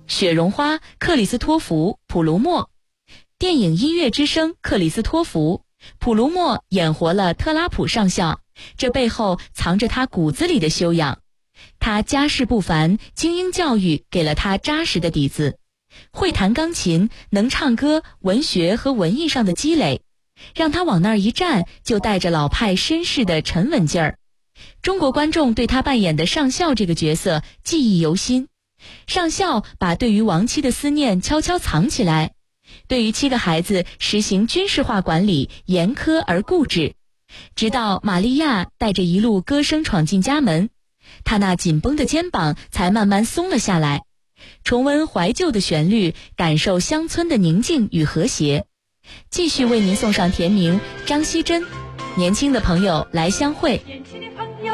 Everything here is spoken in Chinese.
雪绒花克里斯托弗·普鲁默，电影音乐之声克里斯托弗·普鲁默演活了特拉普上校，这背后藏着他骨子里的修养。他家世不凡，精英教育给了他扎实的底子，会弹钢琴，能唱歌，文学和文艺上的积累，让他往那儿一站，就带着老派绅士的沉稳劲儿。中国观众对他扮演的上校这个角色记忆犹新。上校把对于亡妻的思念悄悄藏起来，对于7个孩子实行军事化管理，严苛而固执。直到玛利亚带着一路歌声闯进家门，他那紧绷的肩膀才慢慢松了下来。重温怀旧的旋律，感受乡村的宁静与和谐。继续为您送上田名张希珍，年轻的朋友来相会。 年轻的朋友